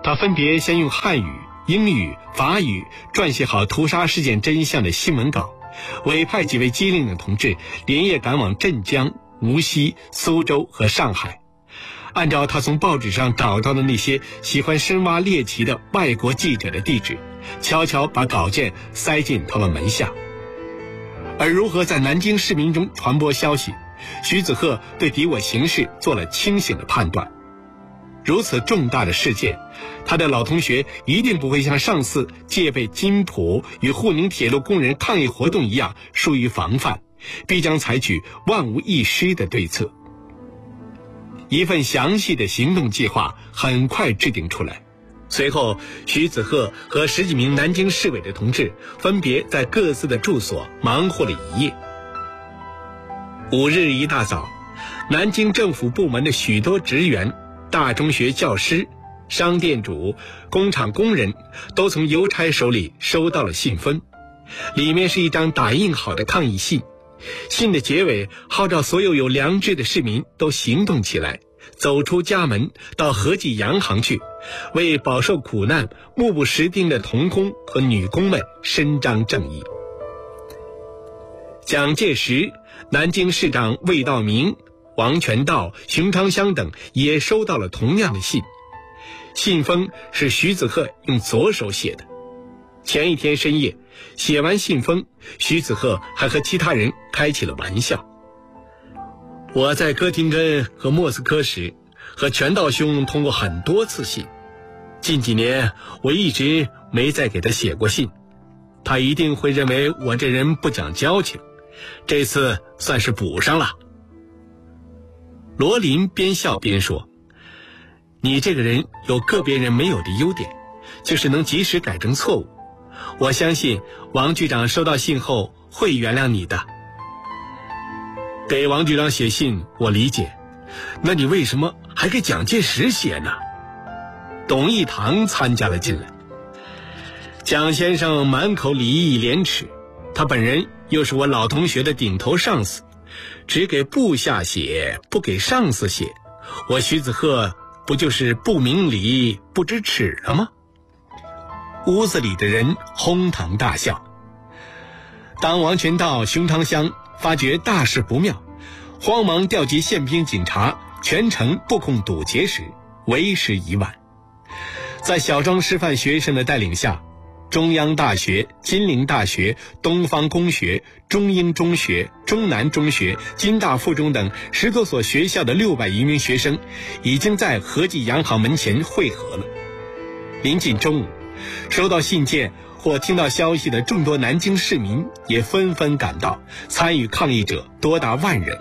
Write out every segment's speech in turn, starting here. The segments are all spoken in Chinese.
他分别先用汉语、英语、法语撰写好屠杀事件真相的新闻稿，委派几位机灵的同志连夜赶往镇江、无锡、苏州和上海，按照他从报纸上找到的那些喜欢深挖猎奇的外国记者的地址，悄悄把稿件塞进他们门下。而如何在南京市民中传播消息，徐子鹤对敌我形势做了清醒的判断。如此重大的事件，他的老同学一定不会像上次戒备金浦与沪宁铁路工人抗议活动一样疏于防范，必将采取万无一失的对策。一份详细的行动计划很快制定出来，随后徐子鹤和10几名南京市委的同志分别在各自的住所忙活了一夜。5日一大早，南京政府部门的许多职员、大中学教师、商店主、工厂工人都从邮差手里收到了信封，里面是一张打印好的抗议信。信的结尾号召所有有良知的市民都行动起来，走出家门到和记洋行去，为饱受苦难、目不识丁的童工和女工们伸张正义。蒋介石、南京市长魏道明、王全道、熊长香等也收到了同样的信。信封是徐子鹤用左手写的。前一天深夜，写完信封，徐子鹤还和其他人开起了玩笑。我在哥廷根和莫斯科时，和全道兄通过很多次信。近几年我一直没再给他写过信，他一定会认为我这人不讲交情，这次算是补上了。罗林边笑边说，你这个人有个别人没有的优点，就是能及时改正错误。我相信王局长收到信后会原谅你的。给王局长写信我理解，那你为什么还给蒋介石写呢？董一堂参加了进来。蒋先生满口礼义廉耻，他本人又是我老同学的顶头上司，只给部下写，不给上司写，我徐子鹤不就是不明理不知耻了吗？屋子里的人哄堂大笑。当王全道、熊长香发觉大事不妙，慌忙调集宪兵警察，全城布控堵截时，为时已晚。在小庄师范学生的带领下，中央大学、金陵大学、东方工学、中英中学、中南中学、金大附中等10多所学校的600余名学生已经在和记洋行门前汇合了。临近中午，收到信件或听到消息的众多南京市民也纷纷赶到，参与抗议者多达万人。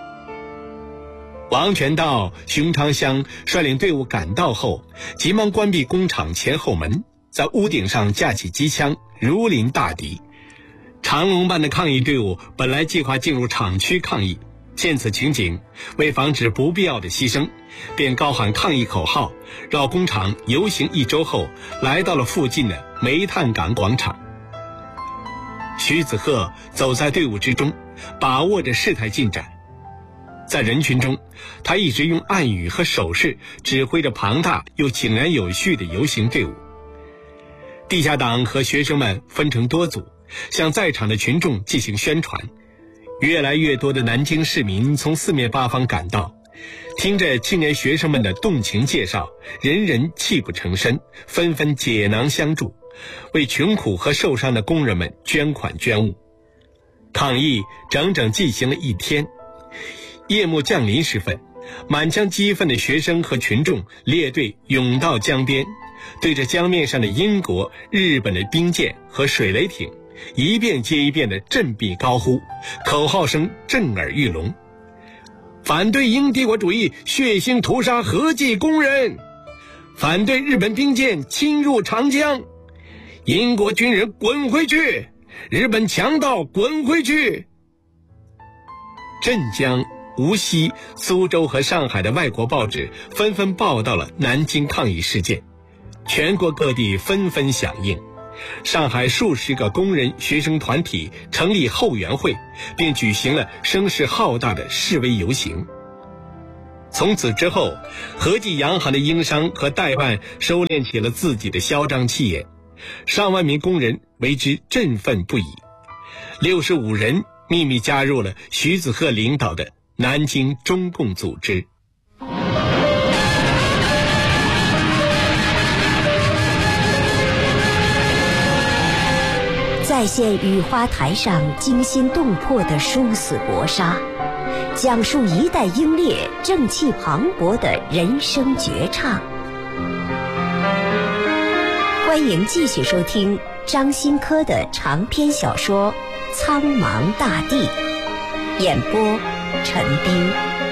王全道、熊长香率领队伍赶到后，急忙关闭工厂前后门，在屋顶上架起机枪，如临大敌。长龙般的抗议队伍本来计划进入厂区抗议，见此情景，为防止不必要的牺牲，便高喊抗议口号，绕工厂游行1周后，来到了附近的煤炭港广场。徐子鹤走在队伍之中，把握着事态进展。在人群中，他一直用暗语和手势指挥着庞大又井然有序的游行队伍。地下党和学生们分成多组，向在场的群众进行宣传。越来越多的南京市民从4面8方赶到，听着青年学生们的动情介绍，人人泣不成声，纷纷解囊相助，为穷苦和受伤的工人们捐款捐物。抗议整整进行了1天。夜幕降临时分，满腔激愤的学生和群众列队涌到江边，对着江面上的英国、日本的兵舰和水雷艇一遍接一遍的振臂高呼，口号声震耳欲聋。反对英帝国主义血腥屠杀和记工人，反对日本兵舰侵入长江，英国军人滚回去，日本强盗滚回去。镇江、无锡、苏州和上海的外国报纸纷纷报道了南京抗议事件，全国各地纷纷响应。上海数十个工人学生团体成立后援会，并举行了声势浩大的示威游行。 从此之后，合济洋行的英商和代办收敛起了自己的嚣张气焰，上万名工人为之振奋不已。65人秘密加入了徐子鹤领导的南京中共组织。 再现雨花台上惊心动魄的殊死搏杀，讲述一代英烈正气磅礴的人生绝唱。欢迎继续收听张新科的长篇小说《苍茫大地》，演播陈斌。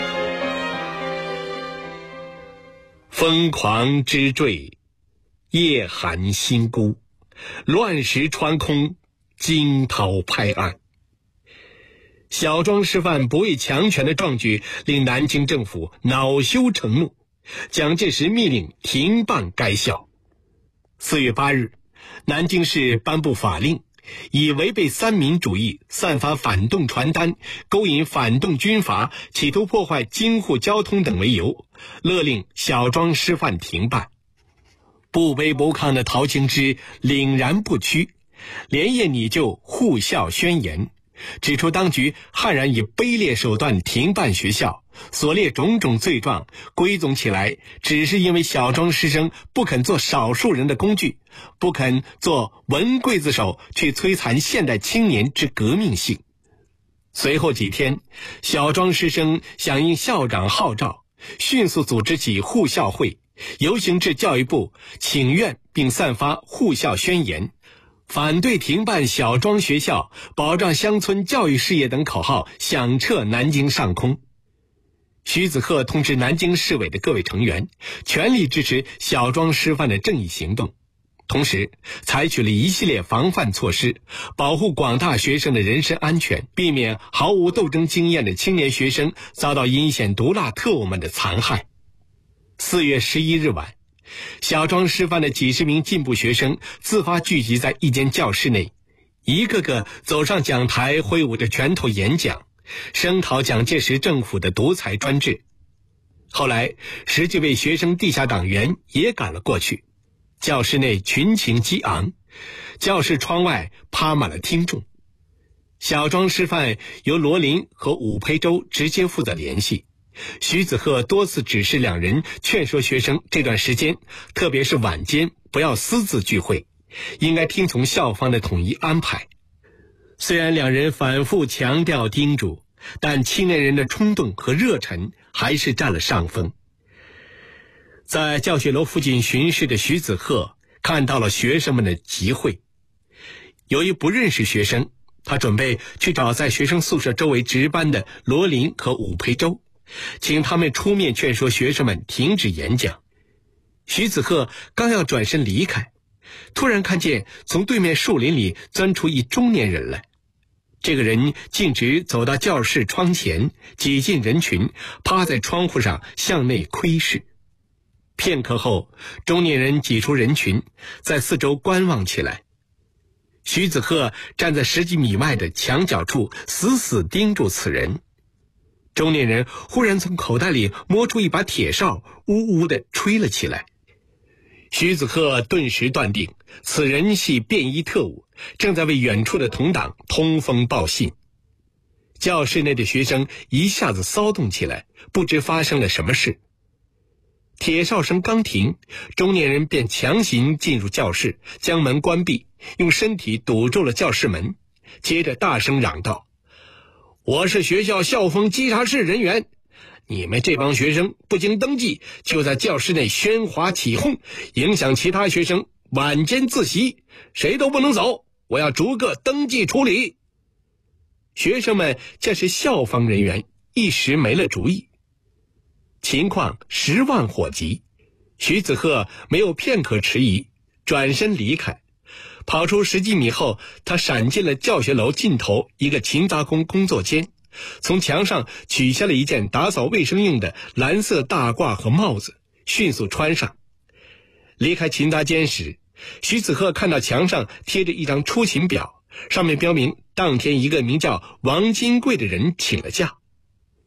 疯狂之坠，夜寒心孤，乱石穿空，惊涛拍岸。小庄师范不畏强权的壮举令南京政府恼羞成怒，蒋介石密令停办该校。4月8日，南京市颁布法令，以违背三民主义、散发反动传单、勾引反动军阀、企图破坏京沪交通等为由，勒令小庄师范停办。不卑不亢的陶行知凛然不屈，连夜拟就护校宣言，指出当局悍然以卑劣手段停办学校，所列种种罪状归总起来，只是因为小庄师生不肯做少数人的工具，不肯做文刽子手去摧残现代青年之革命性。随后几天，小庄师生响应校长号召，迅速组织起护校会，游行至教育部请愿，并散发护校宣言，反对停办小庄学校、保障乡村教育事业等口号响彻南京上空。徐子鹤通知南京市委的各位成员，全力支持小庄师范的正义行动，同时采取了一系列防范措施，保护广大学生的人身安全，避免毫无斗争经验的青年学生遭到阴险毒辣特务们的残害。4月11日晚，小庄师范的几十名进步学生自发聚集在一间教室内，一个个走上讲台，挥舞着拳头演讲，声讨蒋介石政府的独裁专制。后来10几位学生地下党员也赶了过去，教室内群情激昂，教室窗外趴满了听众。小庄师范由罗林和伍培洲直接负责联系，徐子鹤多次指示两人劝说学生这段时间，特别是晚间，不要私自聚会，应该听从校方的统一安排。虽然两人反复强调叮嘱，但青年人的冲动和热忱还是占了上风。在教学楼附近巡视的徐子鹤看到了学生们的集会，由于不认识学生，他准备去找在学生宿舍周围值班的罗林和伍培洲，请他们出面劝说学生们停止演讲。徐子鹤刚要转身离开，突然看见从对面树林里钻出一中年人来。这个人径直走到教室窗前，挤进人群，趴在窗户上向内窥视。片刻后，中年人挤出人群，在四周观望起来。徐子鹤站在10几米外的墙角处，死死盯住此人。中年人忽然从口袋里摸出一把铁哨，呜呜地吹了起来。徐子鹤顿时断定此人系便衣特务，正在为远处的同党通风报信。教室内的学生一下子骚动起来，不知发生了什么事。铁哨声刚停，中年人便强行进入教室，将门关闭，用身体堵住了教室门，接着大声嚷道：“我是学校校风稽查室人员，你们这帮学生不经登记就在教室内喧哗起哄，影响其他学生晚间自习，谁都不能走，我要逐个登记处理。”学生们见是校方人员，一时没了主意。情况10万火急，徐子鹤没有片刻迟疑，转身离开。跑出10几米后，他闪进了教学楼尽头一个勤杂工工作间，从墙上取下了一件打扫卫生用的蓝色大褂和帽子，迅速穿上。离开勤杂间时，徐子鹤看到墙上贴着一张出勤表，上面标明当天一个名叫王金贵的人请了假。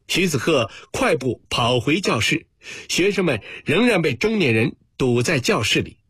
徐子鹤快步跑回教室，学生们仍然被中年人堵在教室里。